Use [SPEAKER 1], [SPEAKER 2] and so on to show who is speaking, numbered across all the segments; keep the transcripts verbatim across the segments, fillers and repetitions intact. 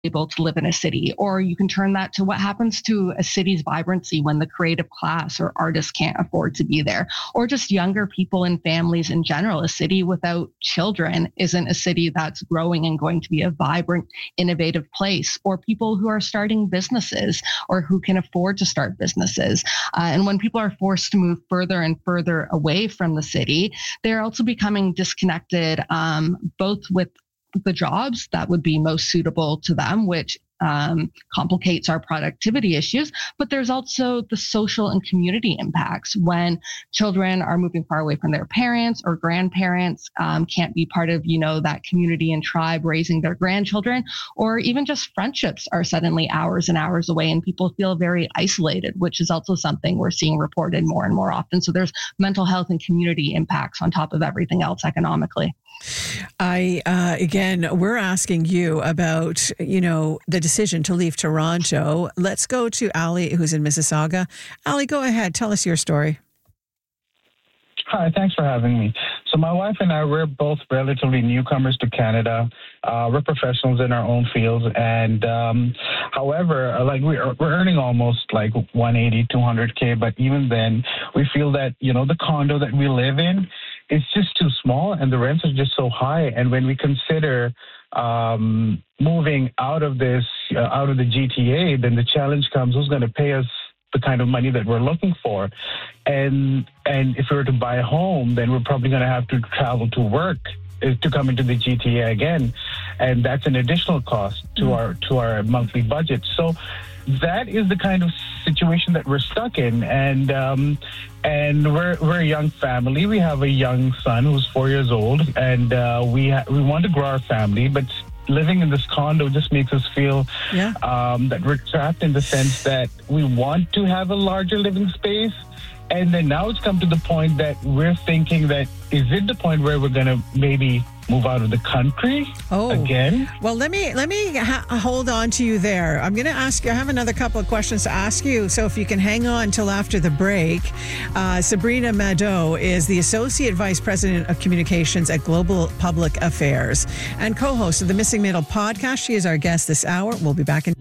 [SPEAKER 1] able to live in a city. Or you can turn that to what happens to a city's vibrancy when the creative class or artists can't afford to be there, or just younger people and families in general. A city without children isn't a city that's growing and going to be a vibrant, innovative place, or people who are starting businesses or who can afford to start businesses. Uh, and when people are forced to move further and further away from the city, they're also becoming disconnected, um, both with the jobs that would be most suitable to them, which um, complicates our productivity issues. But there's also the social and community impacts when children are moving far away from their parents or grandparents, um, can't be part of, you know, that community and tribe raising their grandchildren, or even just friendships are suddenly hours and hours away and people feel very isolated, which is also something we're seeing reported more and more often. So there's mental health and community impacts on top of everything else economically.
[SPEAKER 2] I, uh, again, we're asking you about, you know, the decision to leave Toronto. Let's go to Ali, who's in Mississauga. Ali, go ahead. Tell us your story.
[SPEAKER 3] Hi, thanks for having me. So my wife and I, we're both relatively newcomers to Canada. Uh, we're professionals in our own fields. And um, however, like we're, we're earning almost like one eighty, two hundred K. But even then, we feel that, you know, the condo that we live in, it's just too small and the rents are just so high. And when we consider um, moving out of this, uh, out of the G T A, then the challenge comes, who's going to pay us the kind of money that we're looking for? And and if we were to buy a home, then we're probably going to have to travel to work to come into the G T A again. And that's an additional cost to mm. our to our monthly budget. So that is the kind of situation that we're stuck in. And um, and we're we're a young family. We have a young son who's four years old, and uh, we ha- we want to grow our family, but living in this condo just makes us feel yeah. um, that we're trapped in the sense that we want to have a larger living space. And then now it's come to the point that we're thinking that, is it the point where we're going to maybe move out of the country oh. again?
[SPEAKER 2] Well, let me let me ha- hold on to you there. I'm going to ask you, I have another couple of questions to ask you. So if you can hang on till after the break. Uh, Sabrina Mado is the Associate Vice President of Communications at Global Public Affairs and co-host of the Missing Middle podcast. She is our guest this hour. We'll be back in...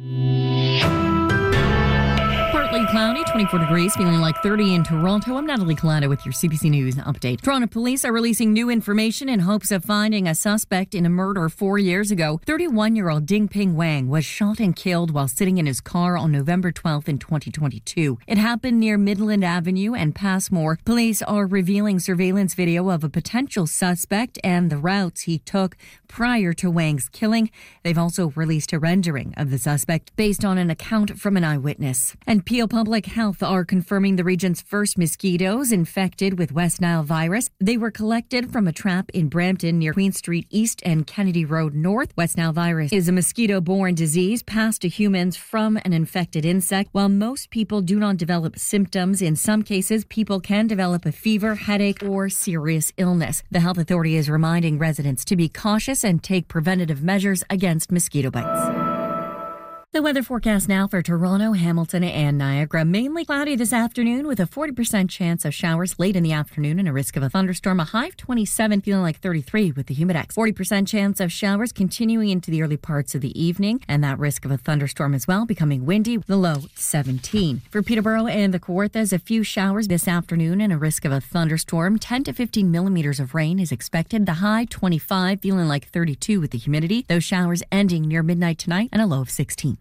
[SPEAKER 4] Cloudy, twenty-four degrees, feeling like thirty in Toronto. I'm Natalie Collada with your C B C News update. Toronto police are releasing new information in hopes of finding a suspect in a murder four years ago. thirty-one-year-old Ding Ping Wang was shot and killed while sitting in his car on November twelfth in twenty twenty-two. It happened near Midland Avenue and Passmore. Police are revealing surveillance video of a potential suspect and the routes he took prior to Wang's killing. They've also released a rendering of the suspect based on an account from an eyewitness. And Peel Public Health are confirming the region's first mosquitoes infected with West Nile virus. They were collected from a trap in Brampton near Queen Street East and Kennedy Road North. West Nile virus is a mosquito-borne disease passed to humans from an infected insect. While most people do not develop symptoms, in some cases, people can develop a fever, headache, or serious illness. The health authority is reminding residents to be cautious and take preventative measures against mosquito bites. The weather forecast now for Toronto, Hamilton, and Niagara. Mainly cloudy this afternoon with a forty percent chance of showers late in the afternoon and a risk of a thunderstorm. A high of twenty-seven, feeling like thirty-three with the humidex. forty percent chance of showers continuing into the early parts of the evening, and that risk of a thunderstorm as well, becoming windy. The low seventeen. For Peterborough and the Kawarthas, a few showers this afternoon and a risk of a thunderstorm. ten to fifteen millimeters of rain is expected. The high twenty-five, feeling like thirty-two with the humidity. Those showers ending near midnight tonight and a low of sixteen.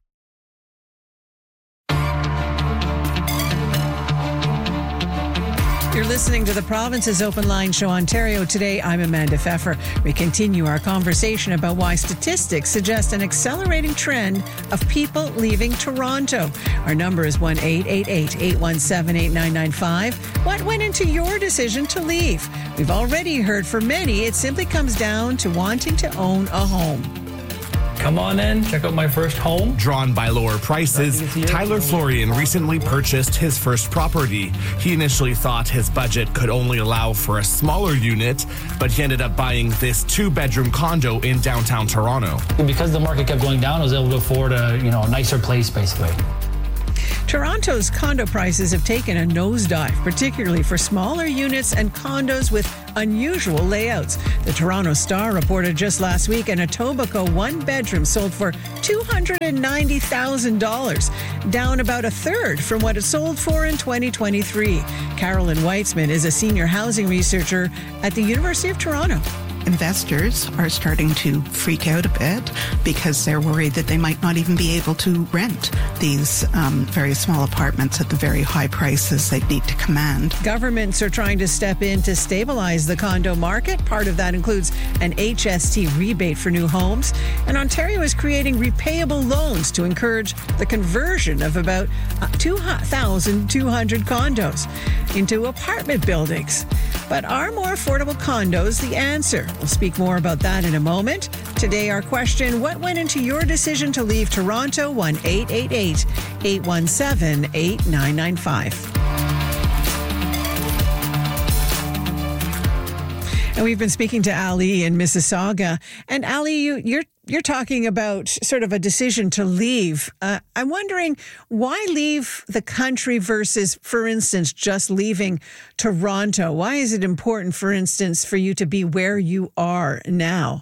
[SPEAKER 2] You're listening to the Province's Open Line Show, Ontario. Today, I'm Amanda Pfeffer. We continue our conversation about why statistics suggest an accelerating trend of people leaving Toronto. Our number is one eight eight eight, eight one seven, eight nine nine five. What went into your decision to leave? We've already heard for many, it simply comes down to wanting to own a home.
[SPEAKER 5] Come on in, check out my first home.
[SPEAKER 6] Drawn by lower prices, Tyler Florian recently purchased his first property. He initially thought his budget could only allow for a smaller unit, but he ended up buying this two-bedroom condo in downtown Toronto.
[SPEAKER 5] Because the market kept going down, I was able to afford a, you know, a nicer place, basically.
[SPEAKER 2] Toronto's condo prices have taken a nosedive, particularly for smaller units and condos with unusual layouts. The Toronto Star reported just last week an Etobicoke one-bedroom sold for two hundred ninety thousand dollars, down about a third from what it sold for in twenty twenty-three. Carolyn Weitzman is a senior housing researcher at the University of Toronto.
[SPEAKER 7] Investors are starting to freak out a bit because they're worried that they might not even be able to rent these um, very small apartments at the very high prices they need to command.
[SPEAKER 2] Governments are trying to step in to stabilize the condo market. Part of that includes an H S T rebate for new homes. And Ontario is creating repayable loans to encourage the conversion of about two thousand two hundred condos into apartment buildings. But are more affordable condos the answer? We'll speak more about that in a moment. Today, our question, what went into your decision to leave Toronto? one eight eight eight, eight one seven, eight nine nine five. And we've been speaking to Ali in Mississauga. And Ali, you, you're you're talking about sort of a decision to leave. Uh, I'm wondering why leave the country versus, for instance, just leaving Toronto? Why is it important, for instance, for you to be where you are now?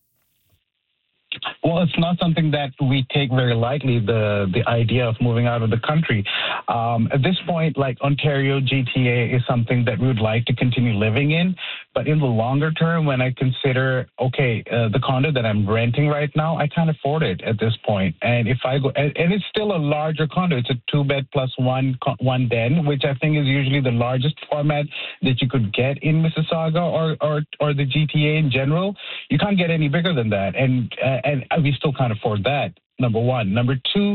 [SPEAKER 3] Well, it's not something that we take very lightly, the the idea of moving out of the country. Um, at this point, like Ontario, G T A is something that we would like to continue living in. But in the longer term, when I consider, okay, uh, the condo that I'm renting right now, I can't afford it at this point. And if I go, and, and it's still a larger condo. It's a two bed plus one one den, which I think is usually the largest format that you could get in Mississauga or or, or the G T A in general. You can't get any bigger than that. And uh, and we still can't afford that, number one. Number two,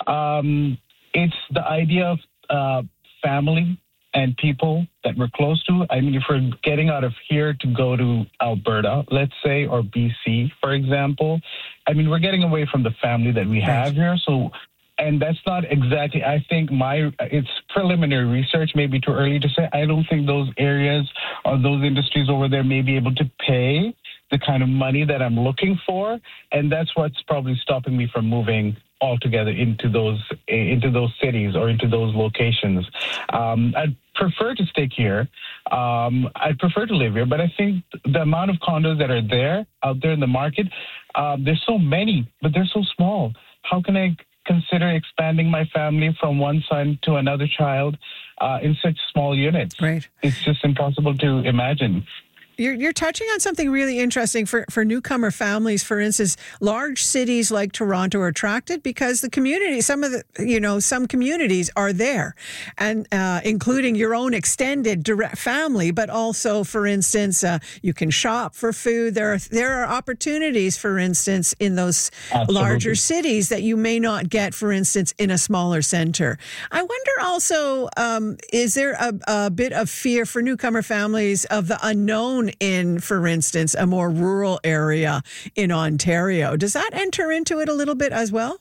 [SPEAKER 3] um, it's the idea of uh, family and people that we're close to. I mean, if we're getting out of here to go to Alberta, let's say, or B C, for example, I mean, we're getting away from the family that we have here. So, and that's not exactly, I think my, it's preliminary research, maybe too early to say. I don't think those areas or those industries over there may be able to pay the kind of money that I'm looking for, and that's what's probably stopping me from moving altogether into those into those cities or into those locations. Um, I'd prefer to stick here. Um, I'd prefer to live here, but I think the amount of condos that are there out there in the market, um, there's so many, but they're so small. How can I consider expanding my family from one son to another child uh, in such small units?
[SPEAKER 2] Right.
[SPEAKER 3] It's just impossible to imagine.
[SPEAKER 2] You're, you're touching on something really interesting for, for newcomer families. For instance, large cities like Toronto are attracted because the community, some of the, you know, some communities are there, and uh, including your own extended direct family, but also, for instance, uh, you can shop for food. There are, there are opportunities, for instance, in those Absolutely. larger cities that you may not get, for instance, in a smaller center. I wonder also, um, is there a, a bit of fear for newcomer families of the unknown in, for instance, a more rural area in Ontario? Does that enter into it a little bit as well?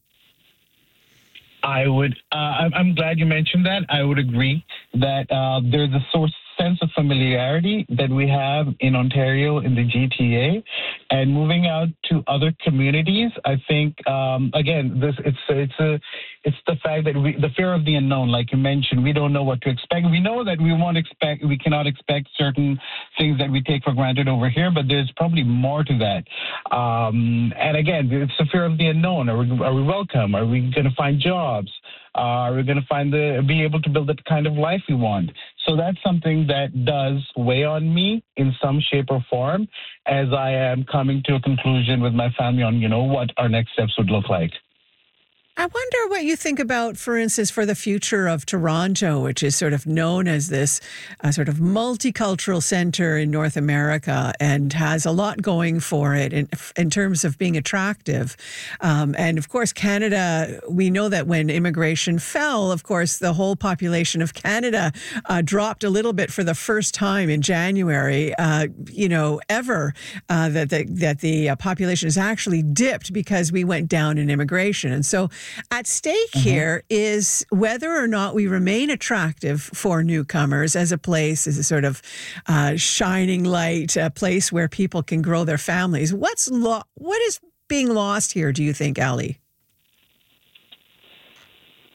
[SPEAKER 3] I would, uh, I'm glad you mentioned that. I would agree that uh, there's a source sense of familiarity that we have in Ontario in the G T A, and moving out to other communities. I think um, again, this it's it's a it's the fact that we the fear of the unknown, like you mentioned, we don't know what to expect. We know that we won't expect, we cannot expect certain things that we take for granted over here, but there's probably more to that. Um, and again, it's the fear of the unknown. Are we, are we welcome? Are we going to find jobs? Uh, are we going to find the be able to build the kind of life we want? So that's something that does weigh on me in some shape or form as I am coming to a conclusion with my family on, you know, what our next steps would look like.
[SPEAKER 2] I wonder what you think about, for instance, for the future of Toronto, which is sort of known as this uh, sort of multicultural center in North America and has a lot going for it in, in terms of being attractive. Um, and of course, Canada, we know that when immigration fell, of course, the whole population of Canada uh, dropped a little bit for the first time in January, uh, you know, ever, uh, that the, that the uh, population has actually dipped because we went down in immigration. And so at stake mm-hmm. here is whether or not we remain attractive for newcomers as a place, as a sort of uh, shining light, a place where people can grow their families. What's lo- what is being lost here, do you think, Ali?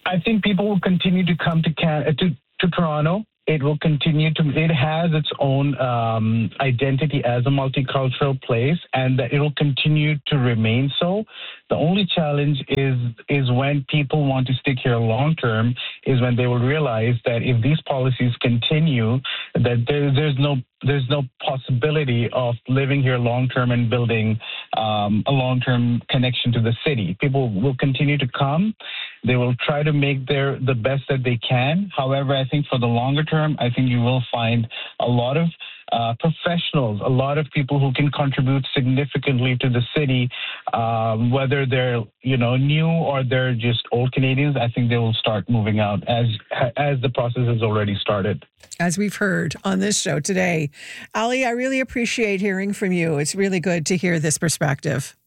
[SPEAKER 3] I think people will continue to come to Can- to, to Toronto. It will continue to, it has its own um, identity as a multicultural place, and that it will continue to remain so. The only challenge is is when people want to stick here long term, is when they will realize that if these policies continue, that there, there's no there's no possibility of living here long term and building um, a long term connection to the city. People will continue to come. They will try to make their the best that they can. However, I think for the longer term, I think you will find a lot of uh, professionals, a lot of people who can contribute significantly to the city, um, whether they're you know new or they're just old Canadians. I think they will start moving out as as the process has already started.
[SPEAKER 2] As we've heard on this show today, Ali, I really appreciate hearing from you. It's really good to hear this perspective.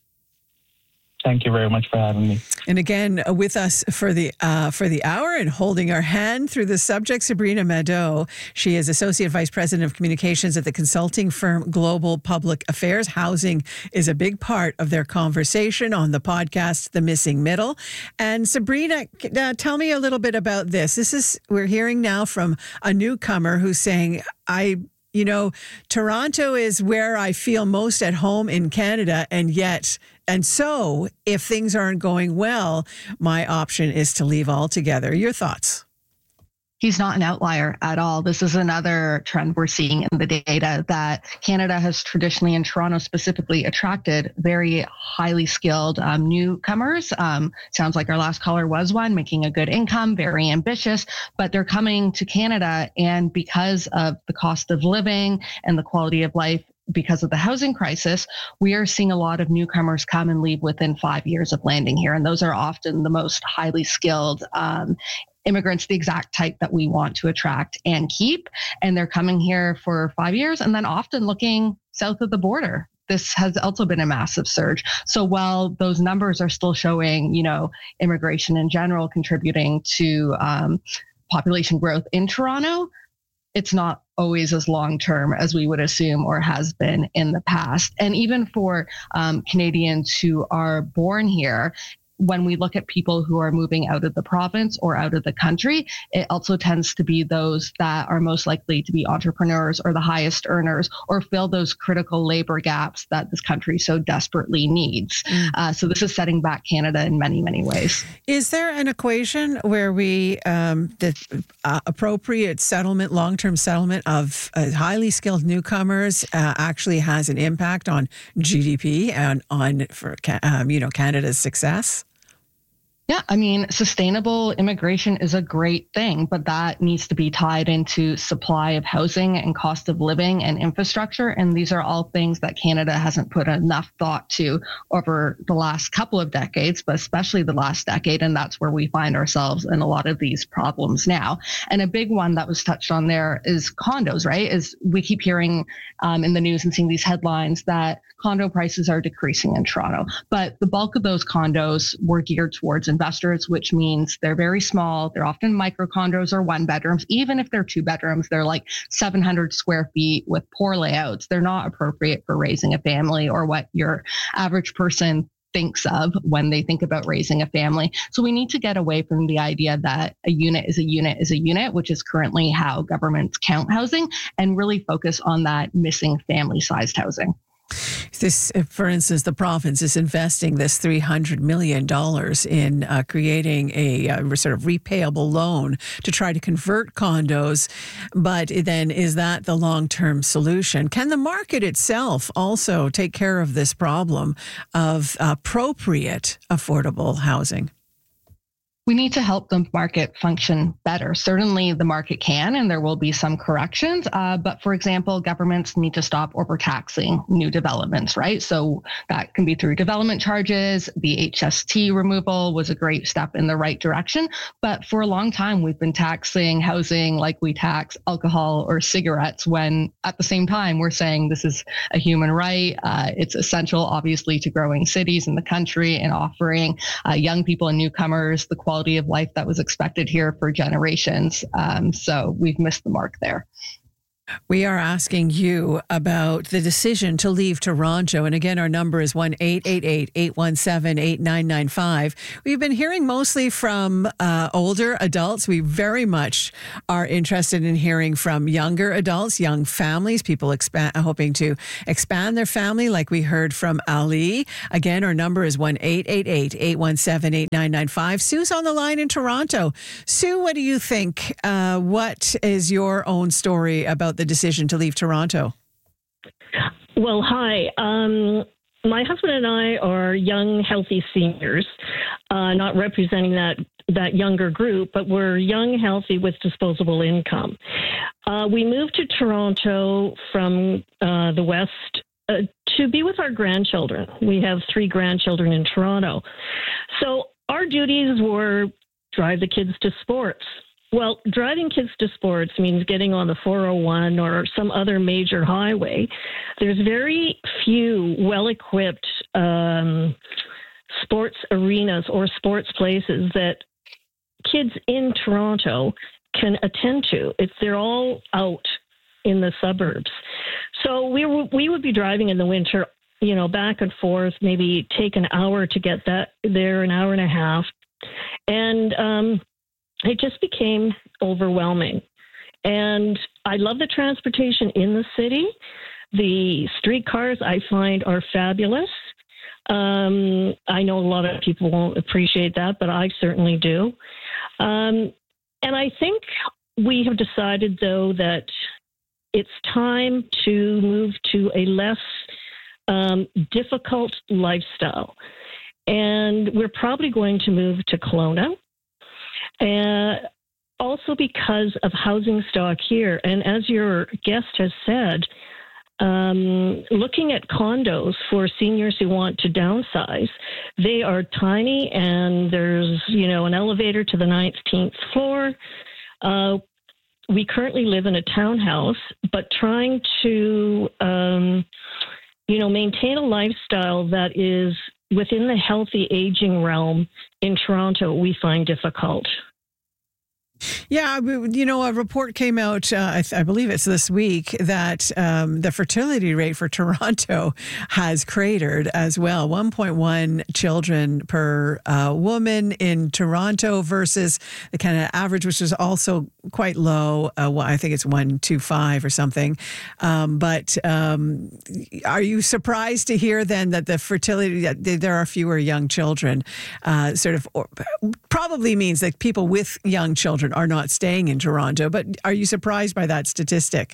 [SPEAKER 3] Thank you very much for having me.
[SPEAKER 2] And again, with us for the uh, for the hour and holding our hand through the subject, Sabrina Mado. She is Associate Vice President of Communications at the consulting firm Global Public Affairs. Housing is a big part of their conversation on the podcast, The Missing Middle. And Sabrina, uh, tell me a little bit about this. This is, we're hearing now from a newcomer who's saying, I... You know, Toronto is where I feel most at home in Canada, and yet, and so if things aren't going well, my option is to leave altogether. Your thoughts?
[SPEAKER 1] He's not an outlier at all. This is another trend we're seeing in the data, that Canada has traditionally, in Toronto specifically, attracted very highly skilled um, newcomers. Um, sounds like our last caller was one, making a good income, very ambitious, but they're coming to Canada, and because of the cost of living and the quality of life, because of the housing crisis, we are seeing a lot of newcomers come and leave within five years of landing here. And those are often the most highly skilled um, immigrants, the exact type that we want to attract and keep. And they're coming here for five years and then often looking south of the border. This has also been a massive surge. So while those numbers are still showing, you know, immigration in general contributing to um, population growth in Toronto, it's not always as long-term as we would assume or has been in the past. And even for um, Canadians who are born here, when we look at people who are moving out of the province or out of the country, it also tends to be those that are most likely to be entrepreneurs or the highest earners or fill those critical labor gaps that this country so desperately needs. Mm. Uh, so this is setting back Canada in many, many ways.
[SPEAKER 2] Is there an equation where we, um, the uh, appropriate settlement, long-term settlement of uh, highly skilled newcomers uh, actually has an impact on G D P and on, for um, you know, Canada's success?
[SPEAKER 1] Yeah, I mean, sustainable immigration is a great thing, but that needs to be tied into supply of housing and cost of living and infrastructure. And these are all things that Canada hasn't put enough thought to over the last couple of decades, but especially the last decade. And that's where we find ourselves in a lot of these problems now. And a big one that was touched on there is condos, right? Is we keep hearing um, in the news and seeing these headlines that condo prices are decreasing in Toronto, but the bulk of those condos were geared towards investors, which means they're very small. They're often micro condos or one bedrooms. Even if they're two bedrooms, they're like seven hundred square feet with poor layouts. They're not appropriate for raising a family or what your average person thinks of when they think about raising a family. So we need to get away from the idea that a unit is a unit is a unit, which is currently how governments count housing, and really focus on that missing family-sized housing.
[SPEAKER 2] This, for instance, the province is investing this three hundred million dollars in uh, creating a uh, sort of repayable loan to try to convert condos. But then is that the long-term solution? Can the market itself also take care of this problem of appropriate affordable housing?
[SPEAKER 1] We need to help the market function better. Certainly the market can, and there will be some corrections. Uh, but for example, governments need to stop overtaxing new developments, right? So that can be through development charges. The H S T removal was a great step in the right direction. But for a long time, we've been taxing housing like we tax alcohol or cigarettes, when at the same time, we're saying this is a human right. Uh, it's essential, obviously, to growing cities in the country and offering uh, young people and newcomers the quality of life that was expected here for generations. Um, so we've missed the mark there.
[SPEAKER 2] We are asking you about the decision to leave Toronto. And again, our number is one eight eight eight, eight one seven, eight nine nine five. We've been hearing mostly from uh, older adults. We very much are interested in hearing from younger adults, young families, people expand, hoping to expand their family, like we heard from Ali. Again, our number is one eight eight eight, eight one seven, eight nine nine five. Sue's on the line in Toronto. Sue, what do you think? Uh, what is your own story about the decision to leave Toronto?
[SPEAKER 8] Well, hi. Um, my husband and I are young, healthy seniors, uh, not representing that that younger group, but we're young, healthy with disposable income. Uh, we moved to Toronto from uh, the West uh, to be with our grandchildren. We have three grandchildren in Toronto. So our duties were drive the kids to sports. Well, driving kids to sports means getting on the four oh one or some other major highway. There's very few well-equipped um, sports arenas or sports places that kids in Toronto can attend to. It's they're all out in the suburbs. So we w- we would be driving in the winter, you know, back and forth, maybe take an hour to get that there, an hour and a half. And um it just became overwhelming. And I love the transportation in the city. The streetcars I find are fabulous. Um, I know a lot of people won't appreciate that, but I certainly do. Um, and I think we have decided, though, that it's time to move to a less um, difficult lifestyle. And we're probably going to move to Kelowna. Uh, also because of housing stock here. And as your guest has said, um, looking at condos for seniors who want to downsize, they are tiny and there's, you know, an elevator to the nineteenth floor. Uh, we currently live in a townhouse, but trying to, um, you know, maintain a lifestyle that is within the healthy aging realm in Toronto, we find difficult.
[SPEAKER 2] Yeah, you know, a report came out, uh, I, th- I believe it's this week, that um, the fertility rate for Toronto has cratered as well. one point one children per uh, woman in Toronto versus the kind of average, which is also quite low. Uh, I think it's one point two five or something. Um, but um, are you surprised to hear then that the fertility, that there are fewer young children, uh, sort of or, probably means that people with young children are not staying in Toronto, but are you surprised by that statistic?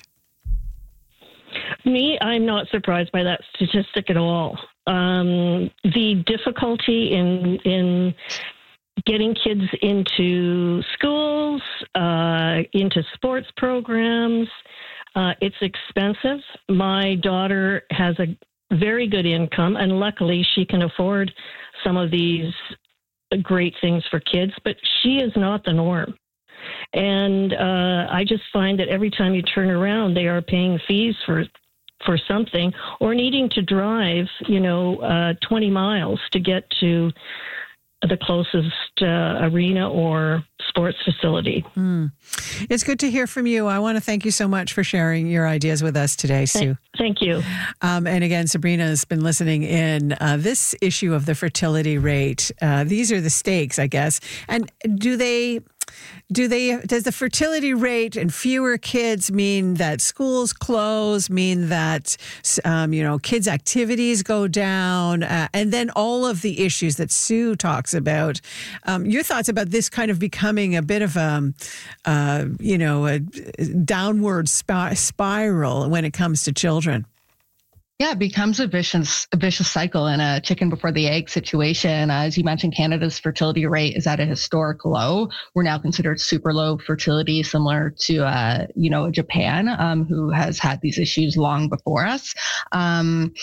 [SPEAKER 8] Me, I'm not surprised by that statistic at all. Um, the difficulty in in getting kids into schools, uh, into sports programs, uh, it's expensive. My daughter has a very good income, and luckily she can afford some of these great things for kids, but she is not the norm. And uh, I just find that every time you turn around, they are paying fees for for something or needing to drive, you know, uh, twenty miles to get to the closest uh, arena or sports facility.
[SPEAKER 2] Mm. It's good to hear from you. I want to thank you so much for sharing your ideas with us today, Sue.
[SPEAKER 8] Thank, thank you.
[SPEAKER 2] Um, and again, Sabrina has been listening in. Uh, this issue of the fertility rate, uh, these are the stakes, I guess. And do they... Do they? Does the fertility rate and fewer kids mean that schools close? Mean that um, you know kids' activities go down, uh, and then all of the issues that Sue talks about? Um, your thoughts about this kind of becoming a bit of a uh, you know a downward sp- spiral when it comes to children?
[SPEAKER 1] Yeah, it becomes a vicious, a vicious cycle and a chicken before the egg situation. As you mentioned, Canada's fertility rate is at a historic low. We're now considered super low fertility, similar to, uh, you know, Japan, um, who has had these issues long before us. Um,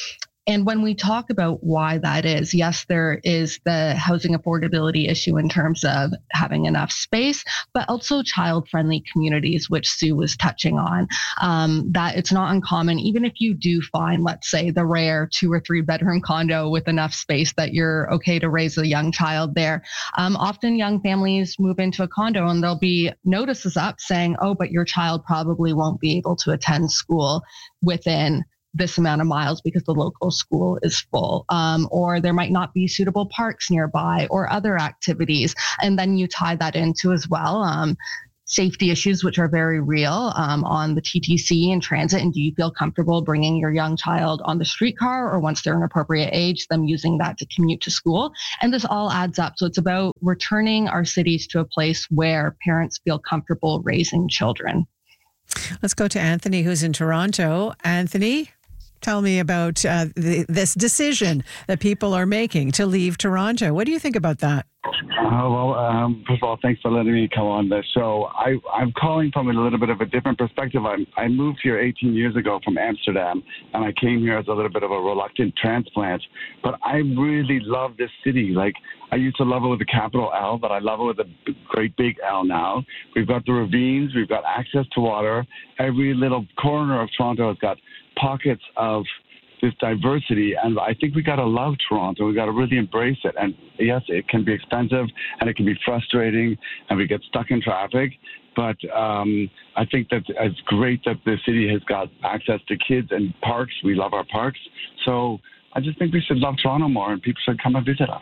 [SPEAKER 1] And when we talk about why that is, yes, there is the housing affordability issue in terms of having enough space, but also child-friendly communities, which Sue was touching on. Um, that it's not uncommon, even if you do find, let's say, the rare two or three bedroom condo with enough space that you're okay to raise a young child there. Um, often young families move into a condo and there'll be notices up saying, oh, but your child probably won't be able to attend school within this amount of miles because the local school is full, um, or there might not be suitable parks nearby or other activities. And then you tie that into as well um, safety issues, which are very real um, on the T T C and transit. And do you feel comfortable bringing your young child on the streetcar, or once they're an appropriate age, them using that to commute to school? And this all adds up. So it's about returning our cities to a place where parents feel comfortable raising children.
[SPEAKER 2] Let's go to Anthony, who's in Toronto. Anthony, tell me about uh, the, this decision that people are making to leave Toronto. What do you think about that?
[SPEAKER 9] Uh, well, um, first of all, thanks for letting me come on the show. I, I'm calling from a little bit of a different perspective. I, I moved here eighteen years ago from Amsterdam, and I came here as a little bit of a reluctant transplant. But I really love this city. Like, I used to love it with a capital L, but I love it with a great big L now. We've got the ravines. We've got access to water. Every little corner of Toronto has got pockets of this diversity, and I think we got to love Toronto. We got to really embrace it. And yes, it can be expensive and it can be frustrating, and we get stuck in traffic. But um, I think that it's great that the city has got access to kids and parks. We love our parks. So I just think we should love Toronto more, and people should come and visit us.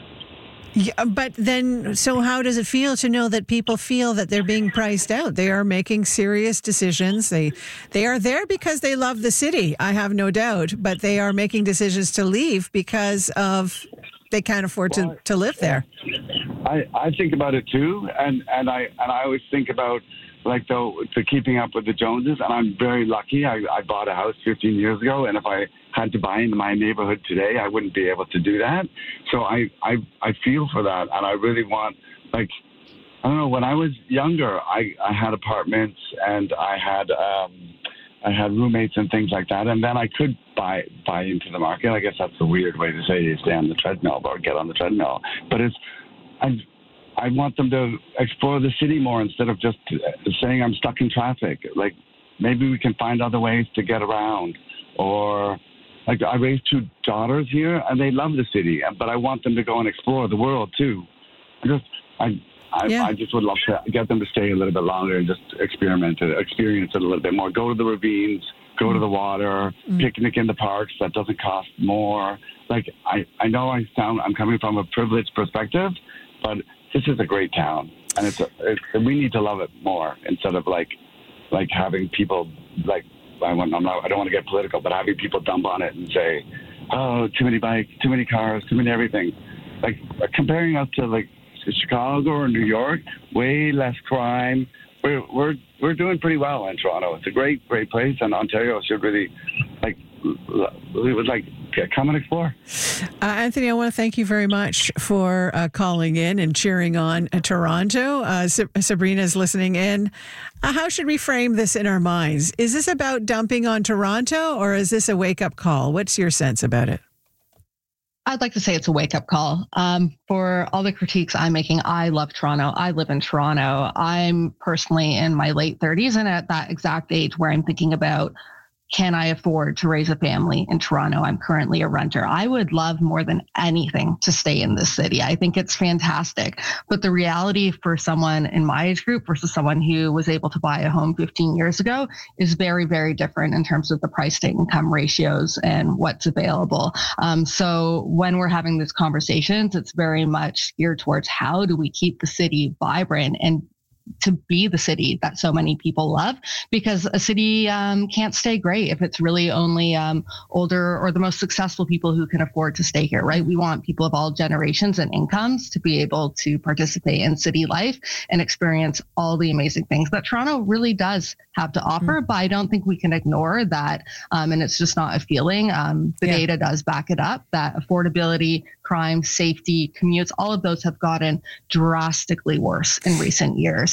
[SPEAKER 2] Yeah, but then, so how does it feel to know that people feel that they're being priced out? They are making serious decisions. They they are there because they love the city, I have no doubt, but they are making decisions to leave because of they can't afford
[SPEAKER 9] well,
[SPEAKER 2] to, to live there.
[SPEAKER 9] I, I think about it too, and, and I and I always think about like the, the keeping up with the Joneses, and I'm very lucky. I, I bought a house fifteen years ago, and if I had to buy into my neighborhood today, I wouldn't be able to do that. So I, I, I feel for that, and I really want, like, I don't know, when I was younger, I, I had apartments, and I had um, I had roommates and things like that, and then I could buy buy into the market. I guess that's a weird way to say you stay on the treadmill or get on the treadmill, but it's I I want them to explore the city more instead of just saying I'm stuck in traffic. Like, maybe we can find other ways to get around. Or, like, I raised two daughters here, and they love the city, but I want them to go and explore the world, too. I just, I, I, yeah. I just would love to get them to stay a little bit longer and just experiment it, experience it a little bit more. Go to the ravines, go mm. to the water, mm. picnic in the parks. That doesn't cost more. Like, I, I know I sound, I'm coming from a privileged perspective, but this is a great town, and it's, a, it's we need to love it more instead of like like having people like I want I'm not I don't want to get political, but having people dump on it and say, oh, too many bikes, too many cars, too many everything. Like comparing us to like Chicago or New York, way less crime. We're we're we're doing pretty well in Toronto. It's a great great place, and Ontario should really like we would like come and explore.
[SPEAKER 2] Uh, Anthony, I want to thank you very much for uh, calling in and cheering on uh, Toronto. Uh, Sa- Sabrina's listening in. Uh, how should we frame this in our minds? Is this about dumping on Toronto, or is this a wake-up call? What's your sense about it?
[SPEAKER 1] I'd like to say it's a wake-up call. Um, for all the critiques I'm making, I love Toronto. I live in Toronto. I'm personally in my late thirties and at that exact age where I'm thinking about, can I afford to raise a family in Toronto? I'm currently a renter. I would love more than anything to stay in this city. I think it's fantastic. But the reality for someone in my age group versus someone who was able to buy a home fifteen years ago is very, very different in terms of the price to income ratios and what's available. Um, so when we're having these conversations, it's very much geared towards how do we keep the city vibrant and to be the city that so many people love, because a city um, can't stay great if it's really only um, older or the most successful people who can afford to stay here, right? We want people of all generations and incomes to be able to participate in city life and experience all the amazing things that Toronto really does have to offer. Mm-hmm. But I don't think we can ignore that. Um, and it's just not a feeling. Um, the yeah. data does back it up, that affordability, crime, safety, commutes, all of those have gotten drastically worse in recent years.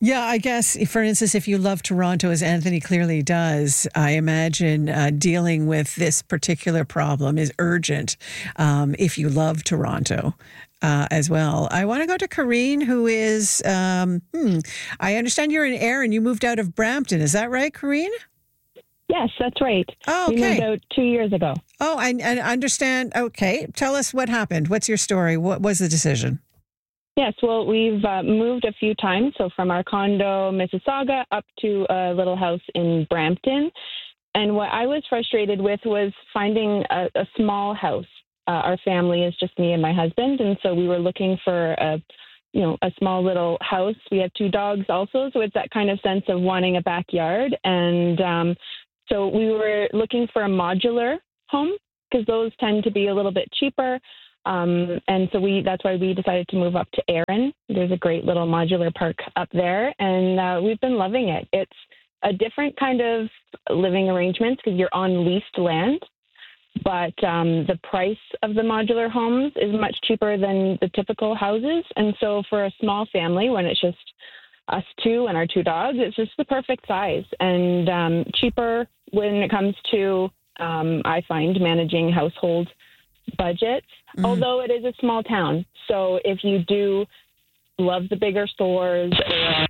[SPEAKER 2] Yeah, I guess, for instance, if you love Toronto, as Anthony clearly does, I imagine uh, dealing with this particular problem is urgent um, if you love Toronto uh, as well. I want to go to Karine, who is, um, hmm, I understand you're in Erin. You moved out of Brampton. Is that right, Karine?
[SPEAKER 10] Yes, that's right.
[SPEAKER 2] Oh, okay.
[SPEAKER 10] We moved out two years ago.
[SPEAKER 2] Oh, I, I understand. Okay. Tell us what happened. What's your story? What was the decision?
[SPEAKER 10] Yes, well, we've uh, moved a few times. So from our condo, Mississauga, up to a little house in Brampton. And what I was frustrated with was finding a, a small house. Uh, our family is just me and my husband. And so we were looking for a, you know, a small little house. We have two dogs also. So it's that kind of sense of wanting a backyard. And um, so we were looking for a modular home because those tend to be a little bit cheaper. Um, and so we that's why we decided to move up to Erin. There's a great little modular park up there, and uh, we've been loving it. It's a different kind of living arrangements because you're on leased land, but um, the price of the modular homes is much cheaper than the typical houses. And so for a small family, when it's just us two and our two dogs, it's just the perfect size and um, cheaper when it comes to, um, I find, managing household budgets, mm-hmm. although it is a small town. So if you do love the bigger stores or...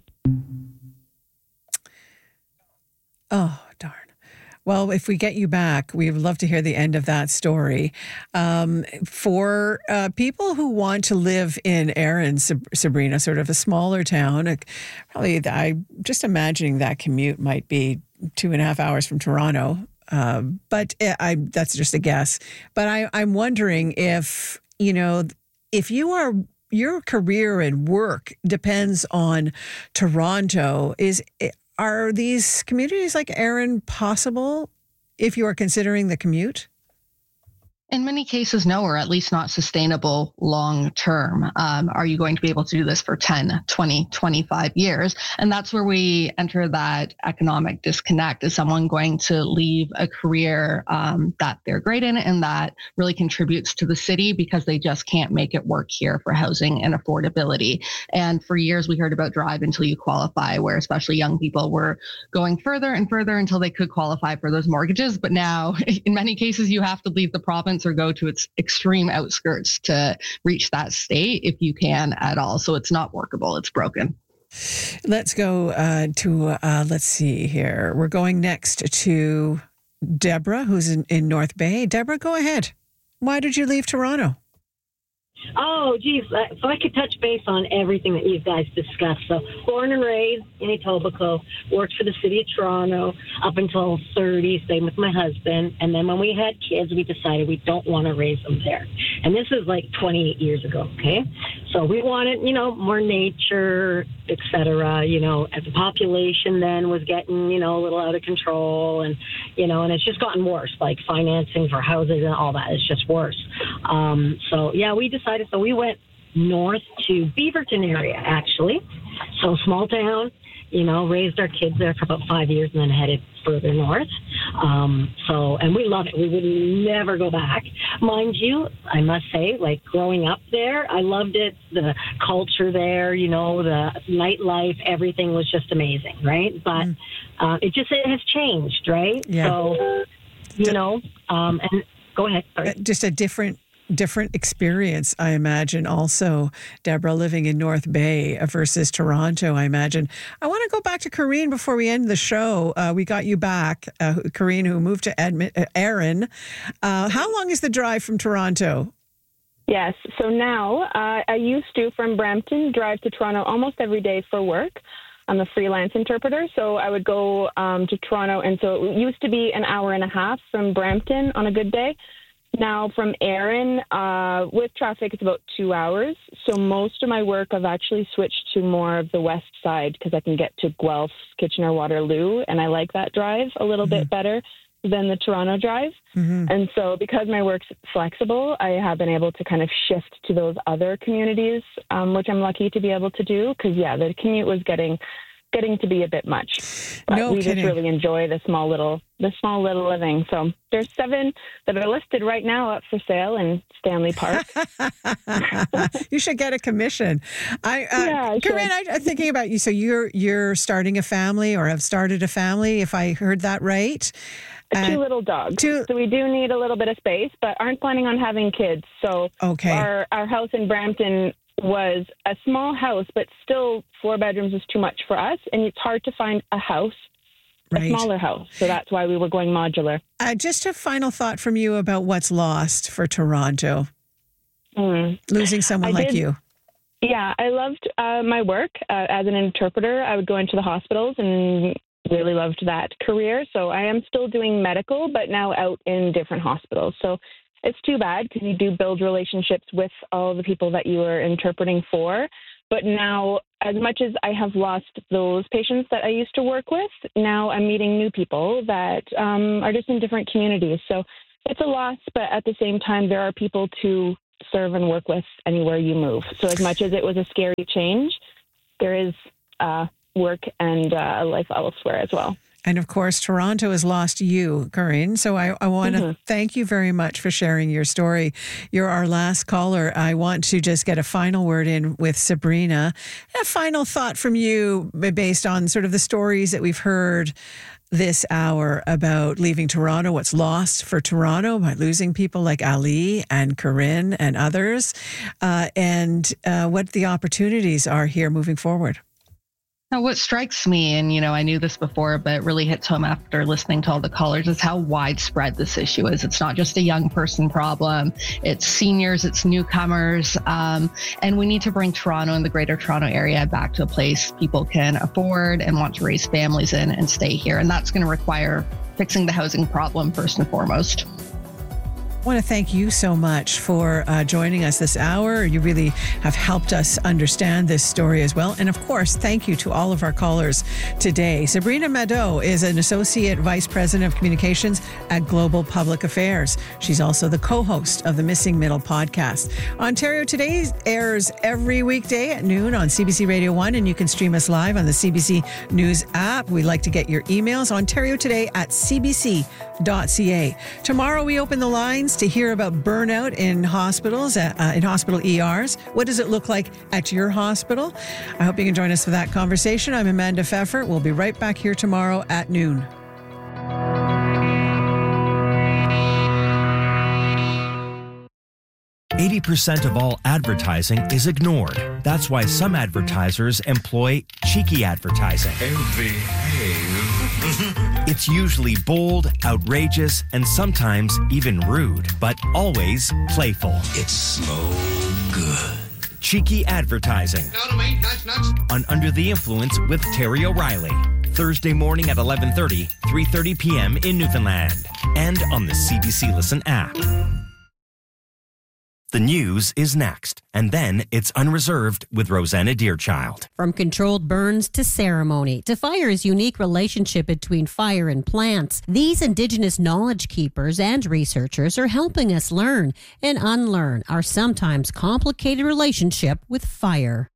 [SPEAKER 2] Oh, darn. Well, if we get you back, we would love to hear the end of that story. Um, for uh, people who want to live in Erin, Sabrina, sort of a smaller town, probably I'm just imagining that commute might be two and a half hours from Toronto. Uh, but I, that's just a guess. But I, I'm wondering if, you know, if you are, your career and work depends on Toronto, is are these communities like Erin possible if you are considering the commute?
[SPEAKER 1] In many cases, no, or at least not sustainable long term. Um, are you going to be able to do this for ten, twenty, twenty-five years? And that's where we enter that economic disconnect. Is someone going to leave a career um, that they're great in and that really contributes to the city because they just can't make it work here for housing and affordability? And for years, we heard about drive until you qualify, where especially young people were going further and further until they could qualify for those mortgages. But now, in many cases, you have to leave the province or go to its extreme outskirts to reach that state if you can at all. So it's not workable. It's broken.
[SPEAKER 2] Let's go uh, to, uh, let's see here. We're going next to Deborah, who's in, in North Bay. Deborah, go ahead. Why did you leave Toronto?
[SPEAKER 11] Oh, geez. So I could touch base on everything that you guys discussed. So born and raised in Etobicoke, worked for the city of Toronto up until thirty, staying with my husband. And then when we had kids, we decided we don't want to raise them there. And this is like twenty-eight years ago, okay? So we wanted, you know, more nature, et cetera. You know, as the population then was getting, you know, a little out of control. And, you know, and it's just gotten worse, like financing for houses and all that. It's just worse. Um, so, yeah, we decided, so we went north to Beaverton area, actually. So small town, you know, raised our kids there for about five years and then headed further north. Um, so, and we love it. We would never go back. Mind you, I must say, like growing up there, I loved it. The culture there, you know, the nightlife, everything was just amazing, right? But mm. uh, it just it has changed, right?
[SPEAKER 2] Yeah.
[SPEAKER 11] So, you know, um, and go ahead. Sorry.
[SPEAKER 2] Just a different different experience, I imagine. Also, Deborah, living in North Bay versus Toronto, I imagine. I want to go back to Karine before we end the show. Uh, we got you back, uh, Karine, who moved to Edmont, uh, Erin. Uh, how long is the drive from Toronto?
[SPEAKER 10] Yes. So now uh, I used to, from Brampton, drive to Toronto almost every day for work. I'm a freelance interpreter, so I would go um, to Toronto. And so it used to be an hour and a half from Brampton on a good day. Now from Erin, uh, with traffic, it's about two hours. So most of my work, I've actually switched to more of the west side because I can get to Guelph, Kitchener-Waterloo, and I like that drive a little mm-hmm. bit better than the Toronto drive. Mm-hmm. And so because my work's flexible, I have been able to kind of shift to those other communities, um, which I'm lucky to be able to do because, yeah, the commute was getting getting to be a bit much. But
[SPEAKER 2] no
[SPEAKER 10] we
[SPEAKER 2] kidding.
[SPEAKER 10] just really enjoy the small little the small little living. So there's seven that are listed right now up for sale in Stanley Park.
[SPEAKER 2] You should get a commission. I, uh,
[SPEAKER 10] yeah, I
[SPEAKER 2] Corinne, I, I'm thinking about you. So you're you're starting a family or have started a family, if I heard that right.
[SPEAKER 10] Uh, two little dogs. Two, so we do need a little bit of space, but aren't planning on having kids. So
[SPEAKER 2] okay.
[SPEAKER 10] our, our house in Brampton was a small house, but still four bedrooms is too much for us. And it's hard to find a house,
[SPEAKER 2] right.
[SPEAKER 10] a smaller house. So that's why we were going modular.
[SPEAKER 2] Uh, just a final thought from you about what's lost for Toronto.
[SPEAKER 10] Mm.
[SPEAKER 2] Losing someone
[SPEAKER 10] I
[SPEAKER 2] like
[SPEAKER 10] did,
[SPEAKER 2] you.
[SPEAKER 10] Yeah, I loved uh, my work uh, as an interpreter. I would go into the hospitals and really loved that career. So I am still doing medical, but now out in different hospitals. So it's too bad because you do build relationships with all the people that you are interpreting for. But now, as much as I have lost those patients that I used to work with, now I'm meeting new people that um, are just in different communities. So it's a loss, but at the same time, there are people to serve and work with anywhere you move. So as much as it was a scary change, there is uh, work and uh, life elsewhere as well.
[SPEAKER 2] And of course, Toronto has lost you, Corinne. So I, I want to mm-hmm. thank you very much for sharing your story. You're our last caller. I want to just get a final word in with Sabrina. A final thought from you based on sort of the stories that we've heard this hour about leaving Toronto, what's lost for Toronto by losing people like Ali and Corinne and others, uh, and uh, what the opportunities are here moving forward.
[SPEAKER 1] Now, what strikes me, and you know, I knew this before, but really hits home after listening to all the callers, is how widespread this issue is. It's not just a young person problem. It's seniors, it's newcomers, um, and we need to bring Toronto and the Greater Toronto Area back to a place people can afford and want to raise families in and stay here. And that's going to require fixing the housing problem first and foremost.
[SPEAKER 2] I want to thank you so much for uh, joining us this hour. You really have helped us understand this story as well. And of course, thank you to all of our callers today. Sabrina Mado is an Associate Vice President of Communications at Global Public Affairs. She's also the co-host of the Missing Middle podcast. Ontario Today airs every weekday at noon on C B C Radio one, and you can stream us live on the C B C News app. We'd like to get your emails, Ontario Today at c b c dot c a. Tomorrow, we open the lines to hear about burnout in hospitals, uh, in hospital E Rs. What does it look like at your hospital? I hope you can join us for that conversation. I'm Amanda Pfeffer. We'll be right back here tomorrow at noon.
[SPEAKER 12] eighty percent of all advertising is ignored. That's why some advertisers employ cheeky advertising. It's usually bold, outrageous, and sometimes even rude, but always playful. It's so good. Cheeky advertising. On Under the Influence with Terry O'Reilly. Thursday morning at eleven thirty, three thirty p.m. in Newfoundland. And on the C B C Listen app. The news is next, and then it's Unreserved with Rosanna Deerchild.
[SPEAKER 13] From controlled burns to ceremony to fire's unique relationship between fire and plants, these Indigenous knowledge keepers and researchers are helping us learn and unlearn our sometimes complicated relationship with fire.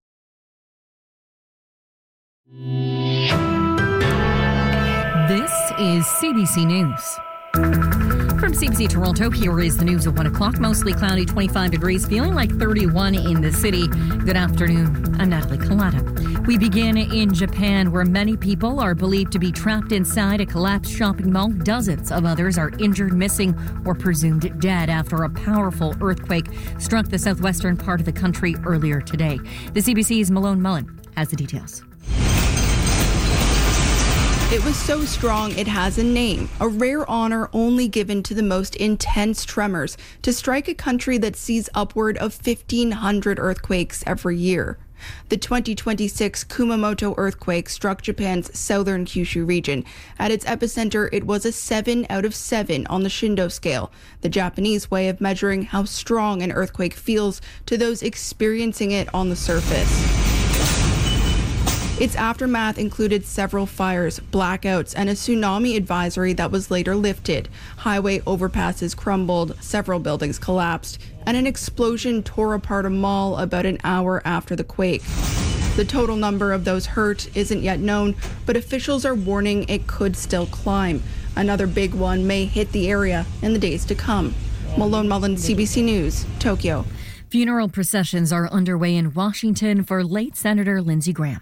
[SPEAKER 4] This is C B C News. From C B C Toronto, here is the news at one o'clock. Mostly cloudy, twenty-five degrees, feeling like thirty-one in the city. Good afternoon. I'm Natalie Collada. We begin in Japan, where many people are believed to be trapped inside a collapsed shopping mall. Dozens of others are injured, missing, or presumed dead after a powerful earthquake struck the southwestern part of the country earlier today. The C B C's Malone Mullen has the details.
[SPEAKER 14] It was so strong it has a name, a rare honor only given to the most intense tremors to strike a country that sees upward of fifteen hundred earthquakes every year. The twenty twenty-six Kumamoto earthquake struck Japan's southern Kyushu region. At its epicenter, it was a seven out of seven on the Shindo scale, the Japanese way of measuring how strong an earthquake feels to those experiencing it on the surface. Its aftermath included several fires, blackouts, and a tsunami advisory that was later lifted. Highway overpasses crumbled, several buildings collapsed, and an explosion tore apart a mall about an hour after the quake. The total number of those hurt isn't yet known, but officials are warning it could still climb. Another big one may hit the area in the days to come. Malone Mullins, C B C News, Tokyo.
[SPEAKER 4] Funeral processions are underway in Washington for late Senator Lindsey Graham.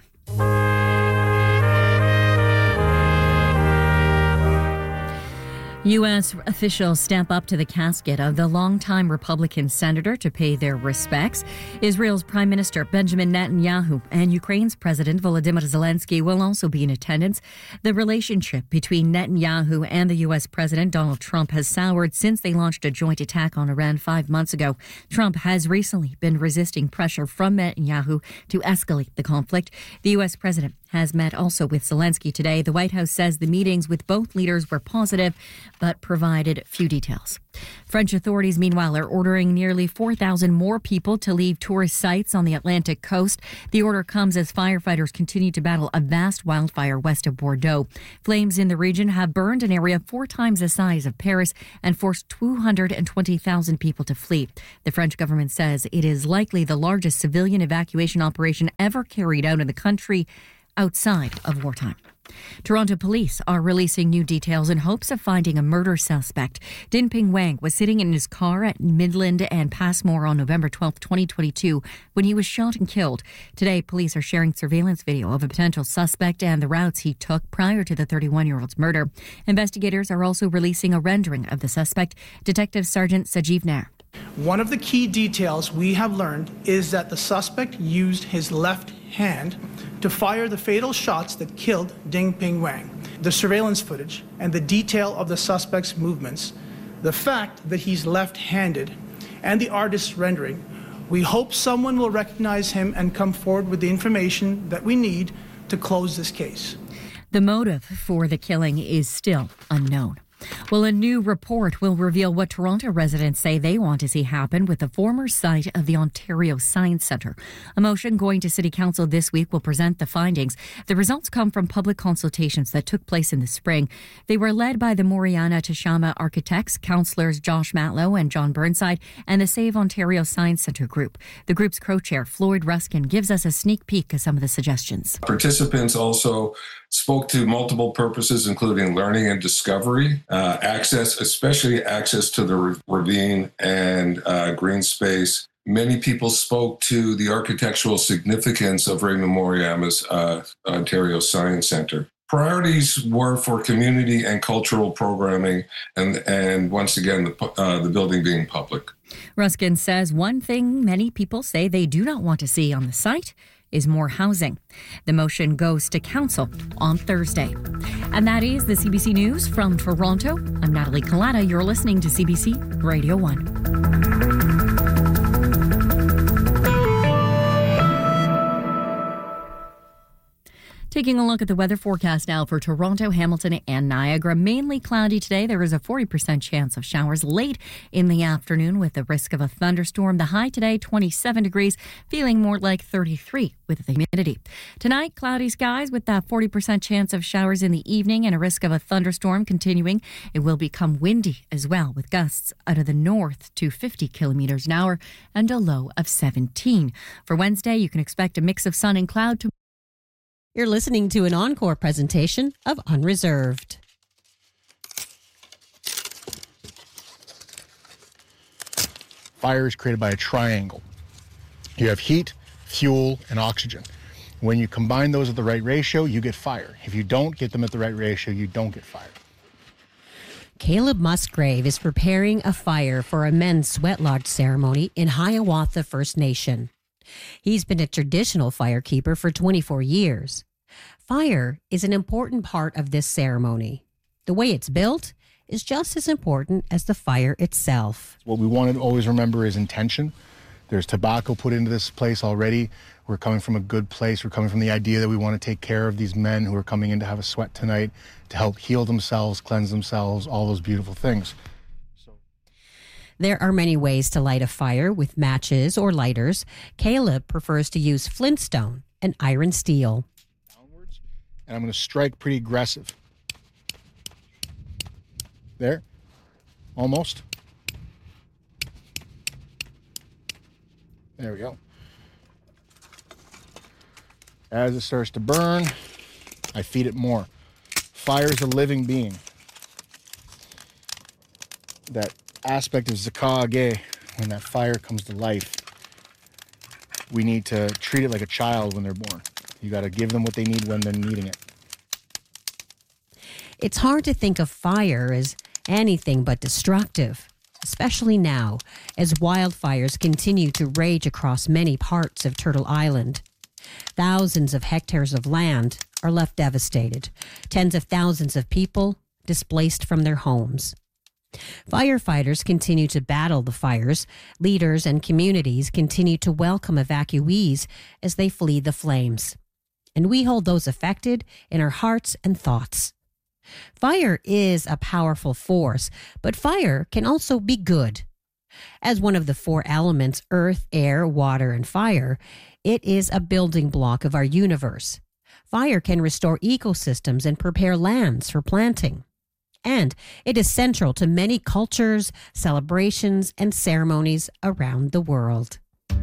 [SPEAKER 4] U S officials step up to the casket of the longtime Republican senator to pay their respects. Israel's Prime Minister Benjamin Netanyahu and Ukraine's President Volodymyr Zelensky will also be in attendance. The relationship between Netanyahu and the U S President Donald Trump has soured since they launched a joint attack on Iran five months ago. Trump has recently been resisting pressure from Netanyahu to escalate the conflict. The U S President has met also with Zelensky today. The White House says the meetings with both leaders were positive, but provided few details. French authorities, meanwhile, are ordering nearly four thousand more people to leave tourist sites on the Atlantic coast. The order comes as firefighters continue to battle a vast wildfire west of Bordeaux. Flames in the region have burned an area four times the size of Paris and forced two hundred twenty thousand people to flee. The French government says it is likely the largest civilian evacuation operation ever carried out in the country outside of wartime. Toronto police are releasing new details in hopes of finding a murder suspect. Dinping Wang was sitting in his car at Midland and Passmore on November twelfth, twenty twenty-two, when he was shot and killed. Today, police are sharing surveillance video of a potential suspect and the routes he took prior to the thirty-one-year-old's murder. Investigators are also releasing a rendering of the suspect. Detective Sergeant Sajeev Nair.
[SPEAKER 15] One of the key details we have learned is that the suspect used his left hand to fire the fatal shots that killed Dinping Wang. The surveillance footage and the detail of the suspect's movements, the fact that he's left-handed, and the artist's rendering, we hope someone will recognize him and come forward with the information that we need to close this case.
[SPEAKER 4] The motive for the killing is still unknown. Well, a new report will reveal what Toronto residents say they want to see happen with the former site of the Ontario Science Centre. A motion going to City Council this week will present the findings. The results come from public consultations that took place in the spring. They were led by the Moriana Tashama architects, councillors Josh Matlow and John Burnside, and the Save Ontario Science Centre group. The group's co-chair, Floyd Ruskin, gives us a sneak peek of some of the suggestions.
[SPEAKER 16] Participants also spoke to multiple purposes, including learning and discovery, uh, access, especially access to the ravine and uh, green space. Many people spoke to the architectural significance of Raymond Moriyama's uh, Ontario Science Centre. Priorities were for community and cultural programming, and, and once again, the, uh, the building being public.
[SPEAKER 4] Ruskin says one thing many people say they do not want to see on the site is more housing. The motion goes to council on Thursday. And that is the C B C News from Toronto. I'm Natalie Collada. You're listening to C B C Radio one. Taking a look at the weather forecast now for Toronto, Hamilton, and Niagara. Mainly cloudy today. There is a forty percent chance of showers late in the afternoon with the risk of a thunderstorm. The high today, twenty-seven degrees, feeling more like thirty-three with the humidity. Tonight, cloudy skies with that forty percent chance of showers in the evening and a risk of a thunderstorm continuing. It will become windy as well with gusts out of the north to fifty kilometers an hour and a low of seventeen. For Wednesday, you can expect a mix of sun and cloud tomorrow.
[SPEAKER 13] You're listening to an encore presentation of Unreserved.
[SPEAKER 17] Fire is created by a triangle. You have heat, fuel, and oxygen. When you combine those at the right ratio, you get fire. If you don't get them at the right ratio, you don't get fire.
[SPEAKER 13] Caleb Musgrave is preparing a fire for a men's sweat lodge ceremony in Hiawatha First Nation. He's been a traditional firekeeper for twenty-four years. Fire is an important part of this ceremony. The way it's built is just as important as the fire itself.
[SPEAKER 17] What we want to always remember is intention. There's tobacco put into this place already. We're coming from a good place. We're coming from the idea that we want to take care of these men who are coming in to have a sweat tonight, to help heal themselves, cleanse themselves, all those beautiful things.
[SPEAKER 13] There are many ways to light a fire with matches or lighters. Caleb prefers to use flintstone and iron steel.
[SPEAKER 17] Downwards, and I'm going to strike pretty aggressive. There, almost. There we go. As it starts to burn, I feed it more. Fire is a living being. That aspect of Zakage, when that fire comes to life, we need to treat it like a child when they're born. You got to give them what they need when they're needing it.
[SPEAKER 13] It's hard to think of fire as anything but destructive, especially now as wildfires continue to rage across many parts of Turtle Island. Thousands of hectares of land are left devastated, tens of thousands of people displaced from their homes. Firefighters continue to battle the fires. Leaders and communities continue to welcome evacuees as they flee the flames. And we hold those affected in our hearts and thoughts. Fire is a powerful force, but fire can also be good. As one of the four elements, earth, air, water, and fire, it is a building block of our universe. Fire can restore ecosystems and prepare lands for planting. And it is central to many cultures, celebrations, and ceremonies around the world.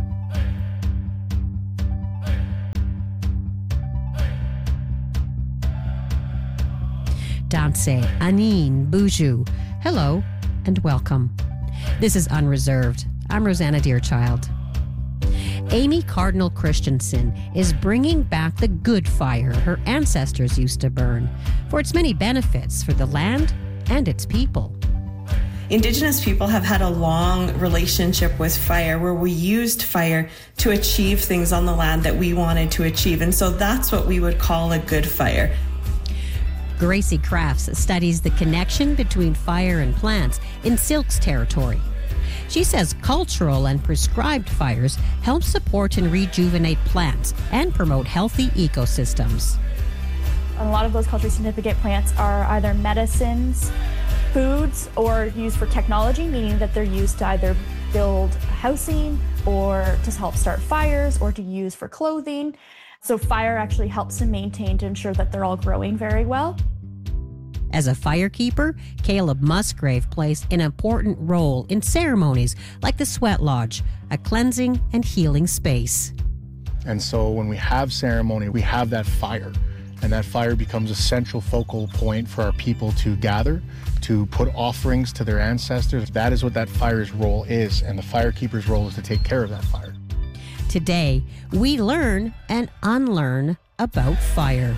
[SPEAKER 13] Danse, Anine, Buju, hello and welcome. This is Unreserved. I'm Rosanna Deerchild. Amy Cardinal Christensen is bringing back the good fire her ancestors used to burn for its many benefits for the land and its people.
[SPEAKER 18] Indigenous people have had a long relationship with fire where we used fire to achieve things on the land that we wanted to achieve. And so that's what we would call a good fire.
[SPEAKER 13] Gracie Crafts studies the connection between fire and plants in Syilx territory. She says cultural and prescribed fires help support and rejuvenate plants and promote healthy ecosystems.
[SPEAKER 19] A lot of those culturally significant plants are either medicines, foods, or used for technology, meaning that they're used to either build housing or to help start fires or to use for clothing. So fire actually helps to maintain to ensure that they're all growing very well.
[SPEAKER 13] As a firekeeper, Caleb Musgrave plays an important role in ceremonies like the Sweat Lodge, a cleansing and healing space.
[SPEAKER 17] And so when we have ceremony, we have that fire, and that fire becomes a central focal point for our people to gather, to put offerings to their ancestors. That is what that fire's role is, and the firekeeper's role is to take care of that fire.
[SPEAKER 13] Today, we learn and unlearn about fire.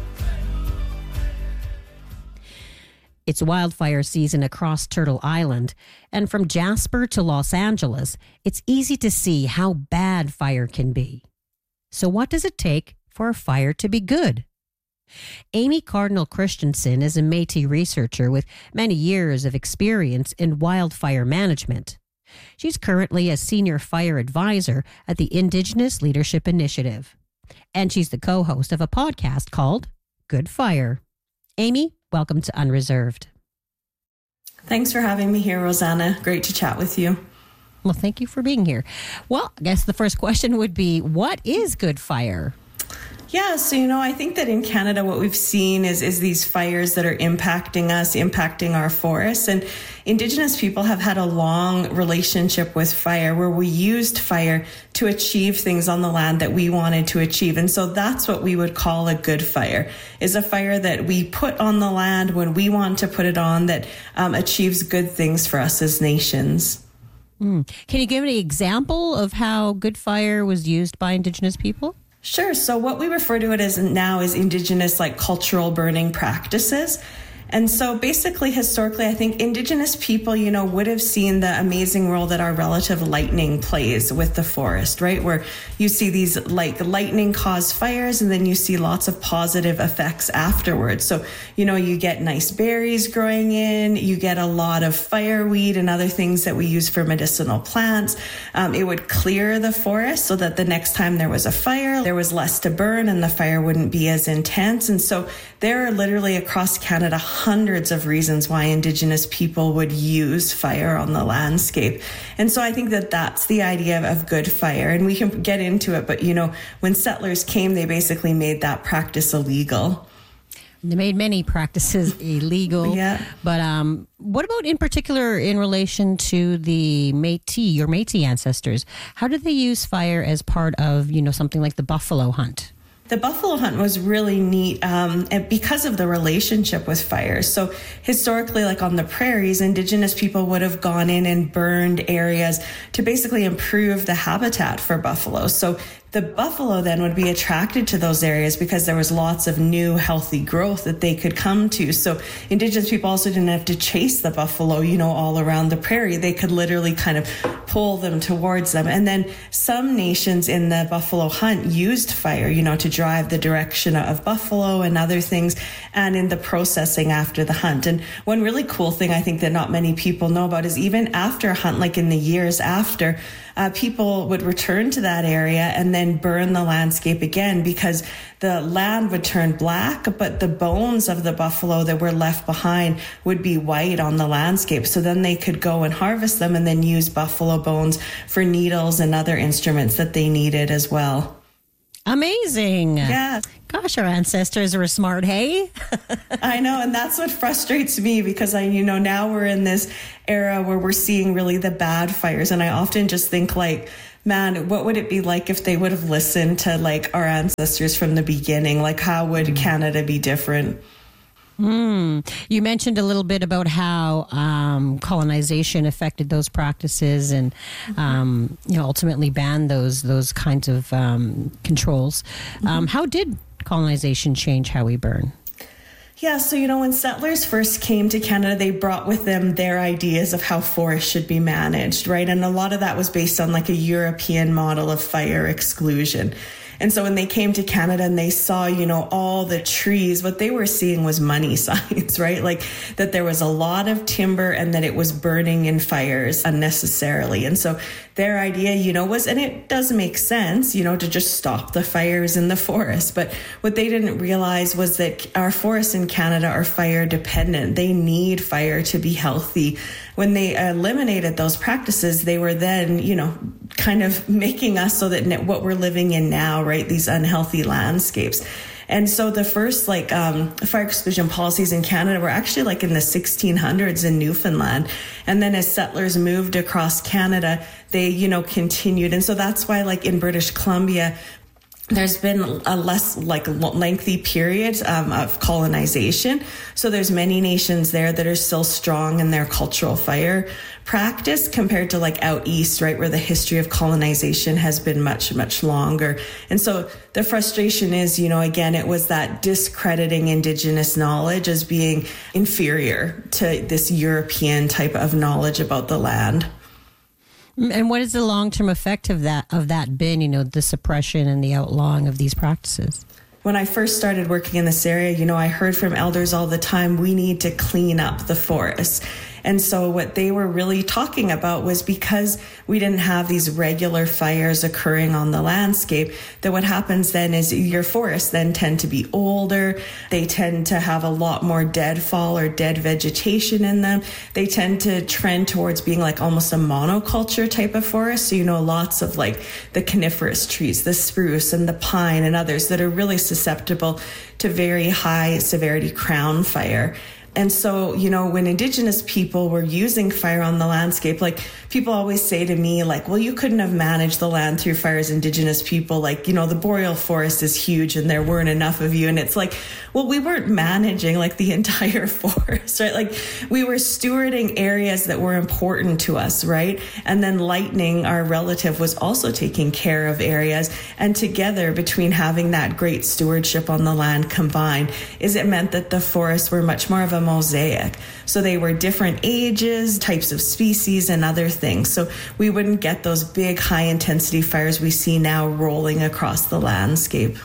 [SPEAKER 13] It's wildfire season across Turtle Island, and from Jasper to Los Angeles, it's easy to see how bad fire can be. So what does it take for a fire to be good? Amy Cardinal Christensen is a Métis researcher with many years of experience in wildfire management. She's currently a senior fire advisor at the Indigenous Leadership Initiative, and she's the co-host of a podcast called Good Fire. Amy, welcome to Unreserved.
[SPEAKER 18] Thanks for having me here, Rosanna. Great to chat with you.
[SPEAKER 13] Well, thank you for being here. Well, I guess the first question would be, what is good fire?
[SPEAKER 18] Yeah, so, you know, I think that in Canada, what we've seen is, is these fires that are impacting us, impacting our forests. And Indigenous people have had a long relationship with fire where we used fire to achieve things on the land that we wanted to achieve. And so that's what we would call a good fire, is a fire that we put on the land when we want to put it on, that um, achieves good things for us as nations.
[SPEAKER 13] Mm. Can you give an example of how good fire was used by Indigenous people?
[SPEAKER 18] Sure. So what we refer to it as now is Indigenous like cultural burning practices. And so basically, historically, I think Indigenous people, you know, would have seen the amazing role that our relative lightning plays with the forest, right? Where you see these like lightning cause fires and then you see lots of positive effects afterwards. So, you know, you get nice berries growing in, you get a lot of fireweed and other things that we use for medicinal plants. Um, it would clear the forest so that the next time there was a fire, there was less to burn and the fire wouldn't be as intense. And so there are literally across Canada hundreds of reasons why Indigenous people would use fire on the landscape. And so I think that that's the idea of, of good fire. And we can get into it. But, you know, when settlers came, they basically made that practice illegal.
[SPEAKER 13] They made many practices illegal.
[SPEAKER 18] Yeah.
[SPEAKER 13] But um, what about in particular in relation to the Métis, your Métis ancestors? How did they use fire as part of, you know, something like the buffalo hunt?
[SPEAKER 18] The buffalo hunt was really neat um, and because of the relationship with fire. So historically, like on the prairies, Indigenous people would have gone in and burned areas to basically improve the habitat for buffalo. So the buffalo then would be attracted to those areas because there was lots of new healthy growth that they could come to. So Indigenous people also didn't have to chase the buffalo, you know, all around the prairie. They could literally kind of pull them towards them. And then some nations in the buffalo hunt used fire, you know, to drive the direction of buffalo and other things, and in the processing after the hunt. And one really cool thing I think that not many people know about is even after a hunt, like in the years after, Uh, people would return to that area and then burn the landscape again because the land would turn black, but the bones of the buffalo that were left behind would be white on the landscape. So then they could go and harvest them and then use buffalo bones for needles and other instruments that they needed as well.
[SPEAKER 13] Amazing.
[SPEAKER 18] Yeah.
[SPEAKER 13] Gosh, our ancestors were smart, hey?
[SPEAKER 18] I know, and that's what frustrates me because I, you know, now we're in this era where we're seeing really the bad fires, and I often just think like, man, what would it be like if they would have listened to like our ancestors from the beginning? Like, how would Canada be different?
[SPEAKER 13] Hmm. You mentioned a little bit about how um, colonization affected those practices, and um, you know, ultimately banned those those kinds of um, controls. Mm-hmm. Um, how did colonization change how we burn?
[SPEAKER 18] Yeah, so, you know, when settlers first came to Canada, they brought with them their ideas of how forests should be managed, right? And a lot of that was based on like a European model of fire exclusion. And so when they came to Canada and they saw, you know, all the trees, what they were seeing was money signs, right? Like that there was a lot of timber and that it was burning in fires unnecessarily. And so their idea, you know, was, and it does make sense, you know, to just stop the fires in the forest. But what they didn't realize was that our forests in Canada are fire dependent. They need fire to be healthy. When they eliminated those practices, they were then, you know, kind of making us so that what we're living in now, right, these unhealthy landscapes. And so the first like um, fire exclusion policies in Canada were actually like in the sixteen hundreds in Newfoundland. And then as settlers moved across Canada, they, you know, continued. And so that's why like in British Columbia, there's been a less like lengthy period um, of colonization. So there's many nations there that are still strong in their cultural fire practice compared to like out east, right, where the history of colonization has been much, much longer. And so the frustration is, you know, again, it was that discrediting Indigenous knowledge as being inferior to this European type of knowledge about the land.
[SPEAKER 13] And what is the long-term effect of that of that been, you know, the suppression and the outlawing of these practices?
[SPEAKER 18] When I first started working in this area, you know, I heard from elders all the time, we need to clean up the forests. And so what they were really talking about was because we didn't have these regular fires occurring on the landscape, that what happens then is your forests then tend to be older. They tend to have a lot more deadfall or dead vegetation in them. They tend to trend towards being like almost a monoculture type of forest. So, you know, lots of like the coniferous trees, the spruce and the pine and others that are really susceptible to very high severity crown fire. And so, you know, when Indigenous people were using fire on the landscape, like people always say to me, like, well, you couldn't have managed the land through fire as Indigenous people. Like, you know, the boreal forest is huge and there weren't enough of you. And it's like, well, we weren't managing like the entire forest, right? Like we were stewarding areas that were important to us, right? And then Lightning, our relative, was also taking care of areas. And together, between having that great stewardship on the land combined, is it meant that the forests were much more of a mosaic. So they were different ages, types of species, and other things. So we wouldn't get those big high intensity fires we see now rolling across the landscape.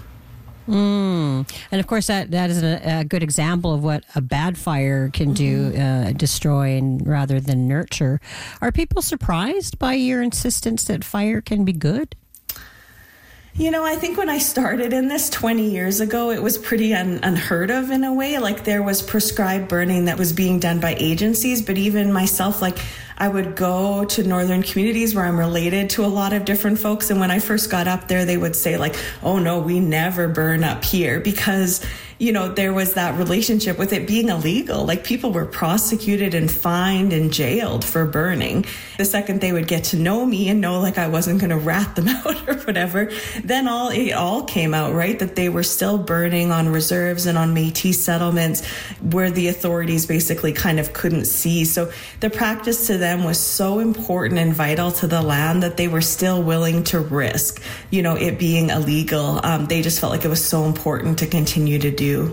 [SPEAKER 13] Mm. And of course, that, that is a, a good example of what a bad fire can do, mm-hmm. uh, destroy and rather than nurture. Are people surprised by your insistence that fire can be good?
[SPEAKER 18] You know, I think when I started in this twenty years ago, it was pretty un- unheard of in a way. Like there was prescribed burning that was being done by agencies, but even myself, like I would go to northern communities where I'm related to a lot of different folks. And when I first got up there, they would say like, oh no, we never burn up here, because you know, there was that relationship with it being illegal. Like people were prosecuted and fined and jailed for burning. The second they would get to know me and know like I wasn't going to rat them out or whatever, then all it all came out, right? That they were still burning on reserves and on Métis settlements where the authorities basically kind of couldn't see. So the practice to them was so important and vital to the land that they were still willing to risk, you know, it being illegal. Um, they just felt like it was so important to continue to do.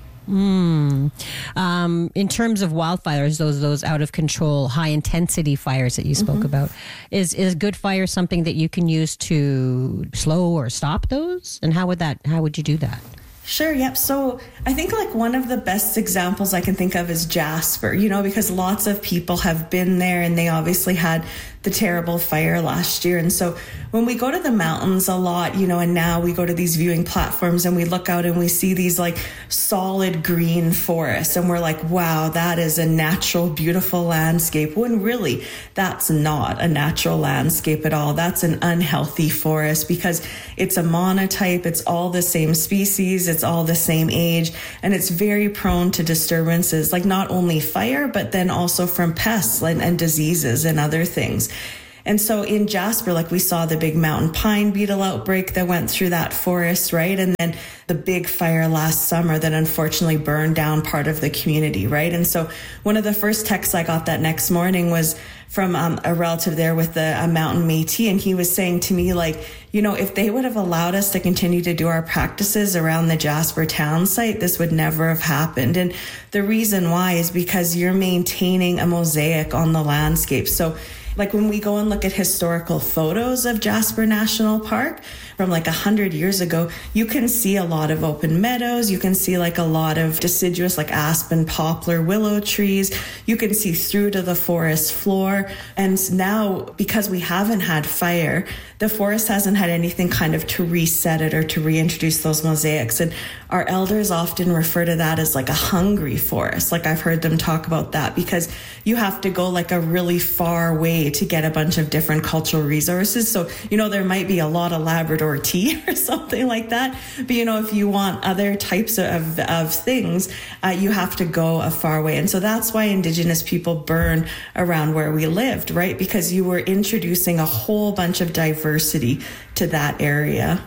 [SPEAKER 13] Mm. Um, in terms of wildfires, those those out of control, high intensity fires that you spoke mm-hmm. about, is is good fire something that you can use to slow or stop those? And how would that? How would you do that?
[SPEAKER 18] Sure, yep. So I think like one of the best examples I can think of is Jasper, you know, because lots of people have been there and they obviously had the terrible fire last year. And so when we go to the mountains a lot, you know, and now we go to these viewing platforms and we look out and we see these like solid green forests and we're like, wow, that is a natural, beautiful landscape. When really that's not a natural landscape at all. That's an unhealthy forest because it's a monotype. It's all the same species. It's all the same age, and it's very prone to disturbances, like not only fire, but then also from pests and, and diseases and other things. And so in Jasper, like we saw the big mountain pine beetle outbreak that went through that forest, right? And then the big fire last summer that unfortunately burned down part of the community, right? And so one of the first texts I got that next morning was from um, a relative there with the, a mountain Métis, and he was saying to me, like, you know, if they would have allowed us to continue to do our practices around the Jasper town site, this would never have happened. And the reason why is because you're maintaining a mosaic on the landscape. So like when we go and look at historical photos of Jasper National Park from like a hundred years ago, you can see a lot of open meadows. You can see like a lot of deciduous like aspen, poplar, willow trees. You can see through to the forest floor. And now because we haven't had fire, the forest hasn't had anything kind of to reset it or to reintroduce those mosaics. And our elders often refer to that as like a hungry forest. Like I've heard them talk about that because you have to go like a really far way to get a bunch of different cultural resources. So, you know, there might be a lot of Labrador tea or something like that. But, you know, if you want other types of, of things, uh, you have to go a far way. And so that's why Indigenous people burn around where we lived, right? Because you were introducing a whole bunch of diversity to that area.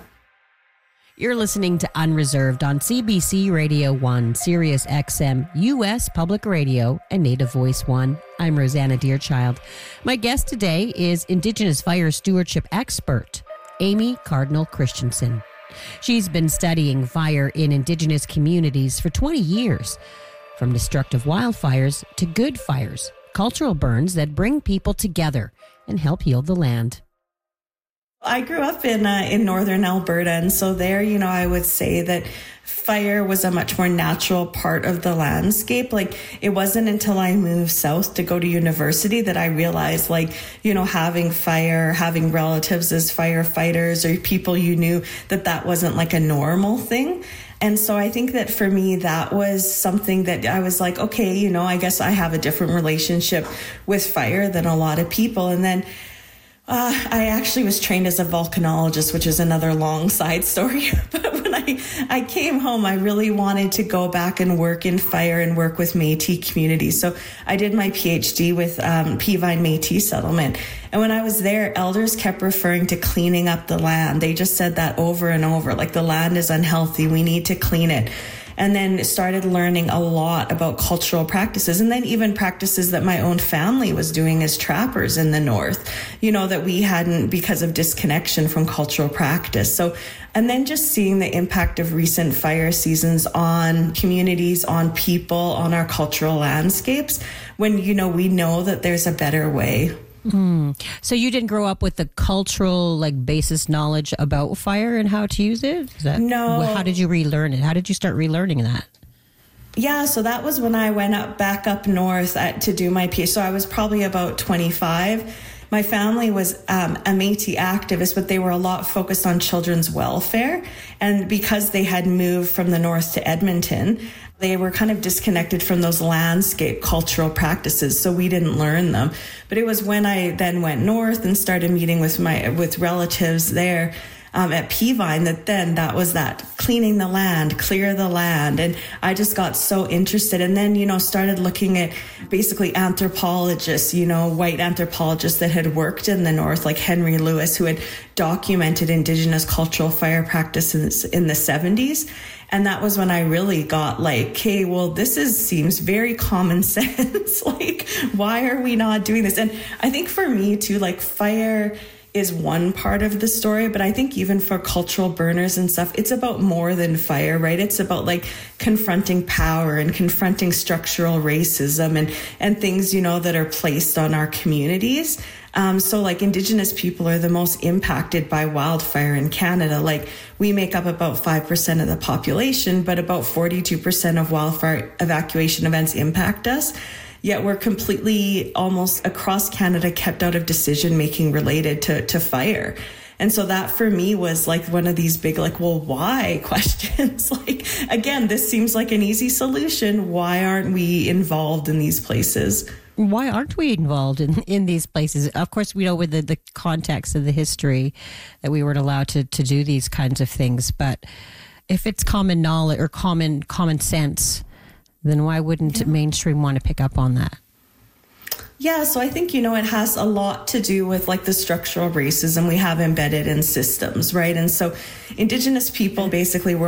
[SPEAKER 13] You're listening to Unreserved on C B C Radio one, Sirius X M, U S Public Radio, and Native Voice one. I'm Rosanna Deerchild. My guest today is Indigenous fire stewardship expert, Amy Cardinal Christensen. She's been studying fire in Indigenous communities for twenty years, from destructive wildfires to good fires, cultural burns that bring people together and help heal the land.
[SPEAKER 18] I grew up in uh, in northern Alberta, and so there, you know, I would say that fire was a much more natural part of the landscape. Like, it wasn't until I moved south to go to university that I realized, like, you know, having fire, having relatives as firefighters or people you knew, that that wasn't like a normal thing. And so I think that for me, that was something that I was like, okay, you know, I guess I have a different relationship with fire than a lot of people. And then Uh, I actually was trained as a volcanologist, which is another long side story. But when I, I came home, I really wanted to go back and work in fire and work with Métis communities. So I did my PhD with um, Peavine Métis settlement. And when I was there, elders kept referring to cleaning up the land. They just said that over and over, like the land is unhealthy. We need to clean it. And then started learning a lot about cultural practices, and then even practices that my own family was doing as trappers in the north, you know, that we hadn't because of disconnection from cultural practice. So, and then just seeing the impact of recent fire seasons on communities, on people, on our cultural landscapes, when, you know, we know that there's a better way.
[SPEAKER 13] Mm. So you didn't grow up with the cultural, like, basis knowledge about fire and how to use it? Is that,
[SPEAKER 18] no.
[SPEAKER 13] How did you relearn it? How did you start relearning that?
[SPEAKER 18] Yeah, so that was when I went up back up north at, to do my PhD. So I was probably about twenty-five. My family was um, a Métis activist, but they were a lot focused on children's welfare. And because they had moved from the north to Edmonton, they were kind of disconnected from those landscape cultural practices, so we didn't learn them. But it was when I then went north and started meeting with my with relatives there um, at Peavine that then that was that cleaning the land, clear the land. And I just got so interested and then, you know, started looking at basically anthropologists, you know, white anthropologists that had worked in the North, like Henry Lewis, who had documented Indigenous cultural fire practices in the seventies. And that was when I really got like, hey, well, this is seems very common sense. Like, why are we not doing this? And I think for me too, like fire is one part of the story, but I think even for cultural burners and stuff, it's about more than fire, right? It's about like confronting power and confronting structural racism and, and things, you know, that are placed on our communities. Um, so like Indigenous people are the most impacted by wildfire in Canada. Like we make up about five percent of the population, but about forty-two percent of wildfire evacuation events impact us. Yet we're completely almost across Canada kept out of decision making related to, to fire. And so that for me was like one of these big, like, well, why questions? Like, again, this seems like an easy solution. Why aren't we involved in these places?
[SPEAKER 13] Why aren't we involved in, in these places? Of course, we know with the, the context of the history that we weren't allowed to, to do these kinds of things. But if it's common knowledge or common common sense, then why wouldn't yeah. mainstream want to pick up on that?
[SPEAKER 18] Yeah, so I think, you know, it has a lot to do with like the structural racism we have embedded in systems, right? And so Indigenous people basically were